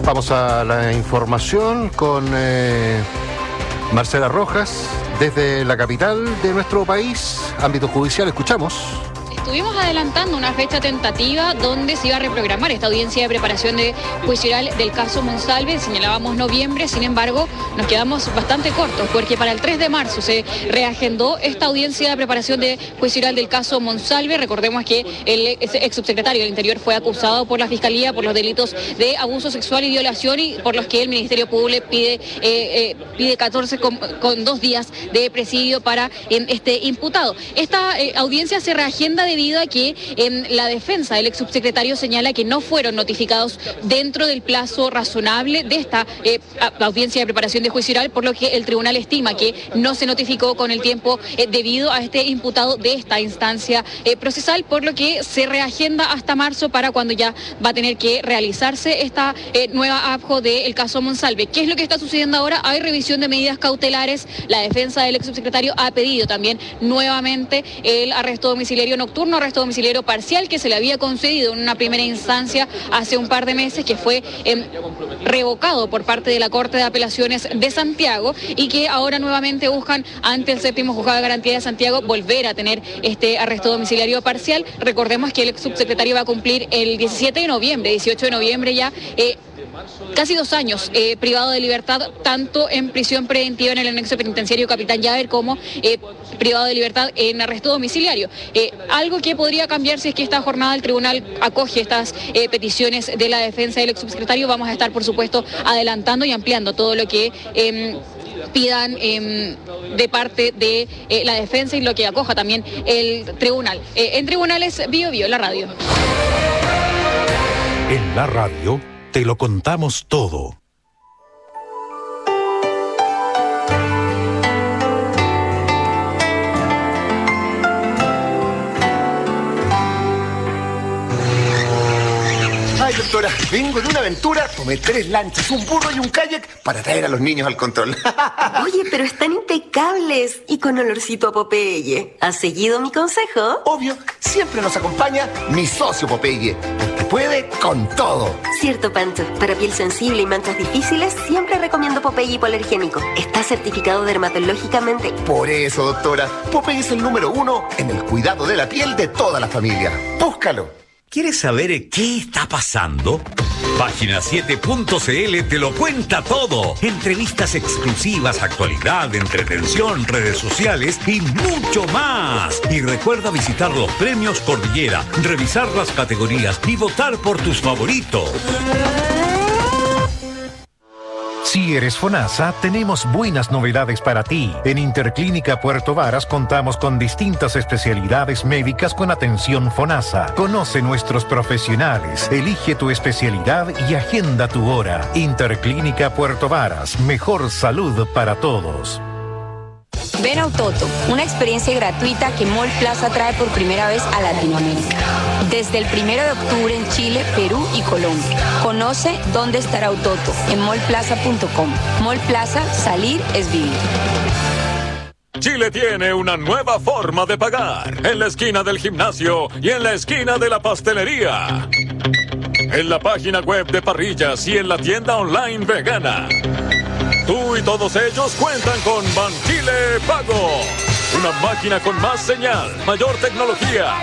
Vamos a la información con Marcela Rojas desde la capital de nuestro país, ámbito judicial. Escuchamos. Estuvimos adelantando una fecha tentativa donde se iba a reprogramar esta audiencia de preparación de juicio oral del caso Monsalve. Señalábamos noviembre, sin embargo, nos quedamos bastante cortos porque para el 3 de marzo se reagendó esta audiencia de preparación de juicio oral del caso Monsalve. Recordemos que el ex subsecretario del Interior fue acusado por la Fiscalía por los delitos de abuso sexual y violación y por los que el Ministerio Público pide 14 con 2 días de presidio para este imputado. Esta audiencia se reagenda debido a que la defensa del ex subsecretario señala que no fueron notificados dentro del plazo razonable de esta audiencia de preparación de juicio oral, por lo que el tribunal estima que no se notificó con el tiempo debido a este imputado de esta instancia procesal, por lo que se reagenda hasta marzo para cuando ya va a tener que realizarse esta nueva APJO del caso Monsalve. ¿Qué es lo que está sucediendo ahora? Hay revisión de medidas cautelares. La defensa del ex subsecretario ha pedido también nuevamente el arresto domiciliario nocturno, arresto domiciliario parcial que se le había concedido en una primera instancia hace un par de meses, que fue revocado por parte de la Corte de Apelaciones de Santiago y que ahora nuevamente buscan ante el séptimo juzgado de garantía de Santiago volver a tener este arresto domiciliario parcial. Recordemos que el ex subsecretario va a cumplir el 18 de noviembre ya casi 2 años privado de libertad, tanto en prisión preventiva en el anexo penitenciario Capitán Llaver como privado de libertad en arresto domiciliario. Algo que podría cambiar si es que esta jornada el tribunal acoge estas peticiones de la defensa del ex subsecretario. Vamos a estar, por supuesto, adelantando y ampliando todo lo que pidan de parte de la defensa y lo que acoja también el tribunal. En Tribunales Bio Bio, la radio. En la radio te lo contamos todo. Ay, doctora, vengo de una aventura, tomé 3 lanchas, un burro y un kayak para traer a los niños al control. Oye, pero están impecables y con olorcito a Popeye. ¿Has seguido mi consejo? Obvio, siempre nos acompaña mi socio Popeye, porque puede con todo. Cierto, Pancho. Para piel sensible y manchas difíciles, siempre recomiendo Popeye hipoalergénico. Está certificado dermatológicamente. Por eso, doctora, Popeye es el número 1 en el cuidado de la piel de toda la familia. Búscalo. ¿Quieres saber qué está pasando? Página7.cl te lo cuenta todo. Entrevistas exclusivas, actualidad, entretención, redes sociales y mucho más. Y recuerda visitar los premios Cordillera, revisar las categorías y votar por tus favoritos. Si eres FONASA, tenemos buenas novedades para ti. En Interclínica Puerto Varas contamos con distintas especialidades médicas con atención FONASA. Conoce nuestros profesionales, elige tu especialidad y agenda tu hora. Interclínica Puerto Varas, mejor salud para todos. Ven a Autoto, una experiencia gratuita que Mall Plaza trae por primera vez a Latinoamérica. Desde el 1 de octubre en Chile, Perú y Colombia. Conoce dónde estará Autoto en mallplaza.com. Mall Plaza, salir es vivir. Chile tiene una nueva forma de pagar. En la esquina del gimnasio y en la esquina de la pastelería. En la página web de Parrillas y en la tienda online vegana. Tú y todos ellos cuentan con Banchile Pago. Una máquina con más señal, mayor tecnología